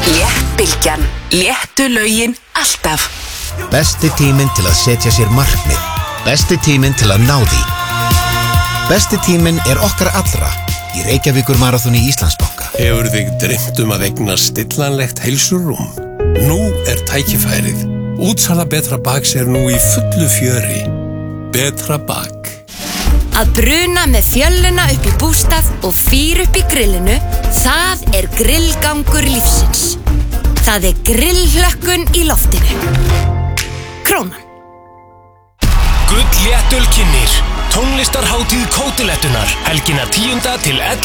Léttbylgjan, léttu lögin alltaf. Besti tíminn til að setja sér markmið. Besti tíminn til að ná því. Besti tíminn okkar allra í Reykjavíkur maraþoni Íslandsbanka. Hefur þig dreymt að eigna stillanlegt heilsurúm? Nú tækifærið. Útsala Betra Baks nú í fullu fjöri. Betra Bak. Að bruna með fjölluna upp í bústað og fýr upp í grillinu, það grillgangur lífsins. Það grillhlökkun í loftinu. Krónan. Gullléttölkinnir. Tónlistarhátíð Kótilettunar. Helgina 10. til 11.